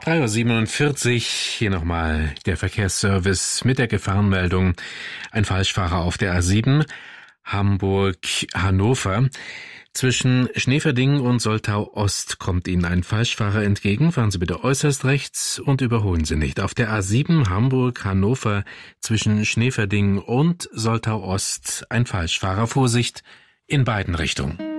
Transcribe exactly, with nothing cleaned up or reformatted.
drei Uhr siebenundvierzig, hier nochmal der Verkehrsservice mit der Gefahrenmeldung. Ein Falschfahrer auf der A sieben, Hamburg-Hannover. Zwischen Schneeverding und Soltau Ost kommt Ihnen ein Falschfahrer entgegen. Fahren Sie bitte äußerst rechts und überholen Sie nicht. Auf der A sieben Hamburg-Hannover zwischen Schneeverding und Soltau Ost ein Falschfahrer. Vorsicht in beiden Richtungen.